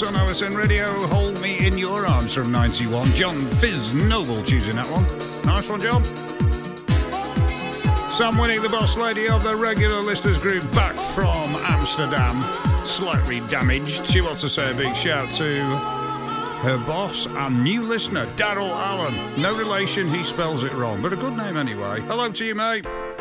Christmas on OSN Radio. Hold Me in Your Arms from 91. John Fizz Noble choosing that one. Nice one, John. Sam Winnie, the boss lady of the regular listeners group, back from Amsterdam. Slightly damaged. She wants to say a big shout to her boss and new listener, Daryl Allen. No relation, he spells it wrong, but a good name anyway. Hello to you, mate.